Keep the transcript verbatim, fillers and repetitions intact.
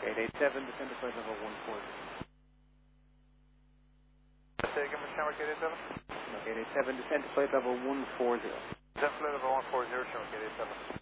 eight eight seven, descend to flight level one four zero. Say again, Mister Shamrock eight eight seven? eight eight seven, descend to flight level one four zero. Descend flight level one four zero, Shamrock eight eight seven.